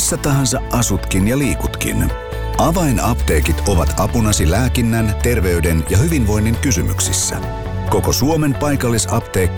missä tahansa asutkin ja liikutkin. Avainapteekit ovat apunasi lääkinnän, terveyden ja hyvinvoinnin kysymyksissä. Koko Suomen paikallisapteekki